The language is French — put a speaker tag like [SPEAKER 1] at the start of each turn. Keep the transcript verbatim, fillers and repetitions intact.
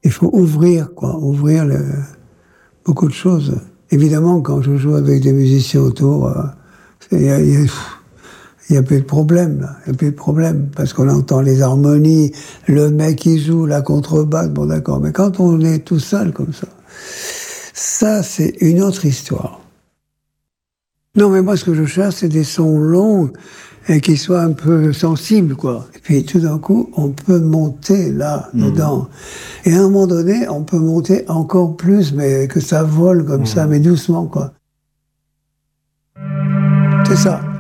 [SPEAKER 1] il faut ouvrir, quoi, ouvrir le, beaucoup de choses. Évidemment, quand je joue avec des musiciens autour, il y a, y a, y a plus de problème, là. Il n'y a plus de problème, parce qu'on entend les harmonies, le mec qui joue la contrebasse, bon d'accord, mais quand on est tout seul comme ça, ça c'est une autre histoire. Non, mais moi ce que je cherche, c'est des sons longs et qui soient un peu sensibles, quoi. Et puis tout d'un coup, on peut monter là, mmh. dedans. Et à un moment donné, on peut monter encore plus, mais que ça vole comme mmh. ça, mais doucement, quoi. C'est ça.